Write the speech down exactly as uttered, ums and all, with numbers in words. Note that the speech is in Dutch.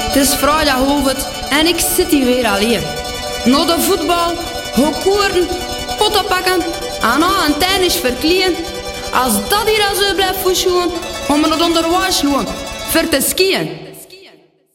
Het is vrijdagavond en ik zit hier weer alleen. Na de voetbal, hokoeren, potten pakken en na een tennis verkleden. Als dat hier al zo blijft voorschoen, gaan we het onderwijs slaan voor te skiën.